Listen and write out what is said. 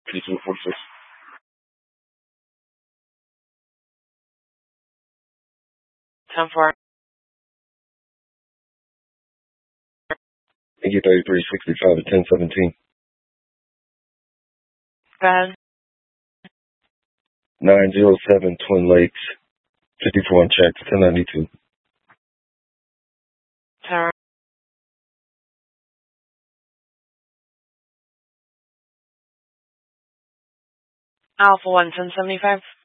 3246. 10-4. Yankee 3365 at 1017. Go ahead. 907 Twin Lakes. 54 unchecked. 1092. Tower. Alpha 1, 1075.